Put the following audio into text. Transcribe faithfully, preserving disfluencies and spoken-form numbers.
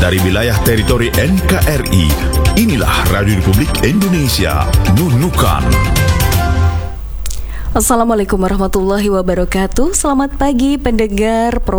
dari wilayah teritori N K R I. Inilah Radio Republik Indonesia, Nunukan. Assalamualaikum warahmatullahi wabarakatuh. Selamat pagi pendengar